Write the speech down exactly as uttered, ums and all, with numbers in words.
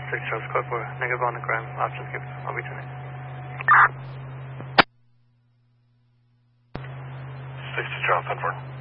six Charles Squad for negative on the crime, options given. I'll be turning. sixty Charles, ten four.